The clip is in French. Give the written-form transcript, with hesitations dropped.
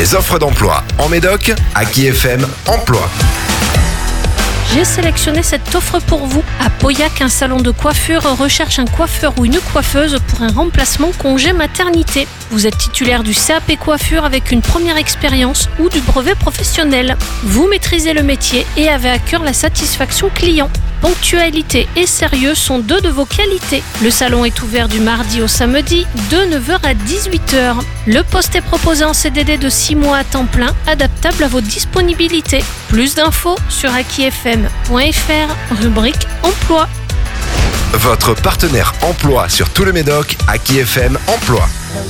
Les offres d'emploi en Médoc, Aki FM Emploi. J'ai sélectionné cette offre pour vous. À Pauillac, un salon de coiffure recherche un coiffeur ou une coiffeuse pour un remplacement congé maternité. Vous êtes titulaire du CAP coiffure avec une première expérience ou du brevet professionnel. Vous maîtrisez le métier et avez à cœur la satisfaction client. Ponctualité et sérieux sont deux de vos qualités. Le salon est ouvert du mardi au samedi de 9h à 18h. Le poste est proposé en CDD de 6 mois à temps plein, adaptable à vos disponibilités. Plus d'infos sur akifm.fr, rubrique emploi. Votre partenaire emploi sur tout le Médoc, Aki FM Emploi.